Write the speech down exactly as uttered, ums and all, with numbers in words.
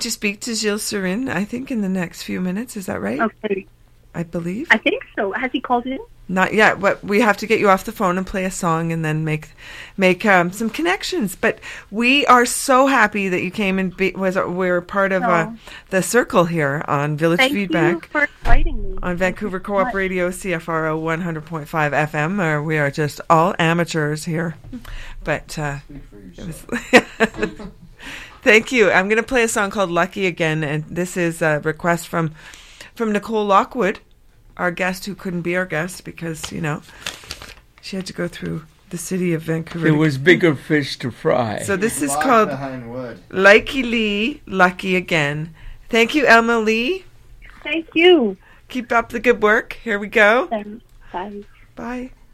to speak to Gilles Surin, I think, in the next few minutes. Is that right? Okay. I believe. I think so. Has he called in? Not yet, but we have to get you off the phone and play a song and then make make um, some connections. But we are so happy that you came and be, was we're part of uh, the circle here on Village Thank Feedback. Thank you for inviting me. On Vancouver Co-op Radio, C F R O one hundred point five F M. Or we are just all amateurs here. But uh, it was thank you. I'm going to play a song called Lucky again, and this is a request from from Nicole Lockwood, our guest who couldn't be our guest because, you know, she had to go through the city of Vancouver. There was bigger fish to fry. So this is called Likey Lee, Lucky Again. Thank you, Elma Lee. Thank you. Keep up the good work. Here we go. Thanks. Bye. Bye.